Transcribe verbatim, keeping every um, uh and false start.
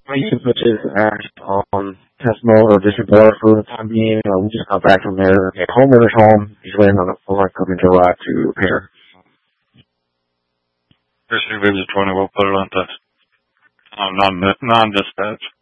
I used to put his ash on test mode or district water for the time being. Uh, we just got back from there. Okay, homeowner's home. He's waiting on the phone coming to uh, to repair. Received visit twenty, we'll put it on test. Um, non, non-dispatch.